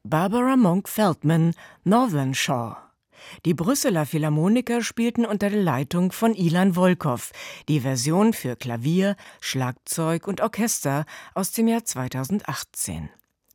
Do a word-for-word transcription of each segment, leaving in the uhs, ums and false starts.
Barbara Monk Feldman, Northern Shore. Die Brüsseler Philharmoniker spielten unter der Leitung von Ilan Volkov die Version für Klavier, Schlagzeug und Orchester aus dem Jahr zweitausendachtzehn.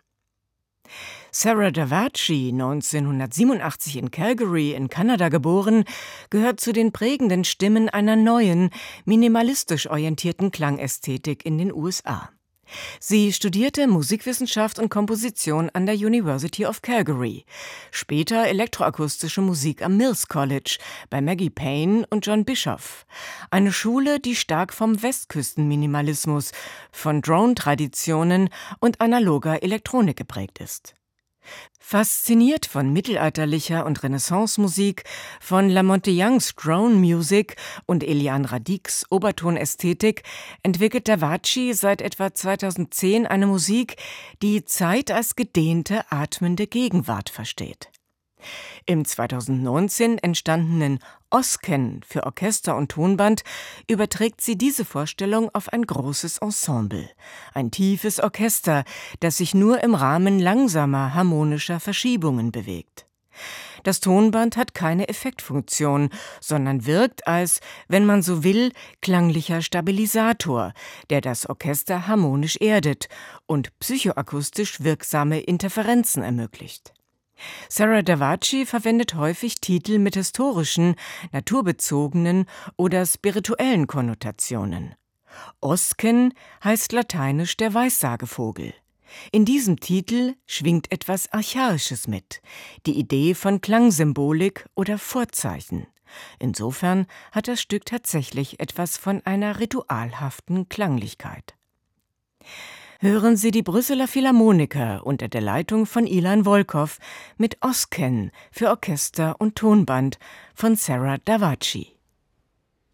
Sarah Davachi, neunzehnhundertsiebenundachtzig in Calgary in Kanada geboren, gehört zu den prägenden Stimmen einer neuen, minimalistisch orientierten Klangästhetik in den U S A. Sie studierte Musikwissenschaft und Komposition an der University of Calgary, später elektroakustische Musik am Mills College bei Maggie Payne und John Bischoff, eine Schule, die stark vom Westküstenminimalismus, von Drone-Traditionen und analoger Elektronik geprägt ist. Fasziniert von mittelalterlicher und Renaissance-Musik, von La Monte-Youngs Drone Music und Eliane Radics Obertonästhetik entwickelt Davachi seit etwa zweitausendzehn eine Musik, die Zeit als gedehnte, atmende Gegenwart versteht. Im zweitausendneunzehn entstandenen Osken für Orchester und Tonband überträgt sie diese Vorstellung auf ein großes Ensemble, ein tiefes Orchester, das sich nur im Rahmen langsamer harmonischer Verschiebungen bewegt. Das Tonband hat keine Effektfunktion, sondern wirkt als, wenn man so will, klanglicher Stabilisator, der das Orchester harmonisch erdet und psychoakustisch wirksame Interferenzen ermöglicht. Sarah Davachi verwendet häufig Titel mit historischen, naturbezogenen oder spirituellen Konnotationen. Osken heißt lateinisch der Weissagevogel. In diesem Titel schwingt etwas Archaisches mit, die Idee von Klangsymbolik oder Vorzeichen. Insofern hat das Stück tatsächlich etwas von einer ritualhaften Klanglichkeit. Hören Sie die Brüsseler Philharmoniker unter der Leitung von Ilan Volkov mit Osken für Orchester und Tonband von Sarah Davachi.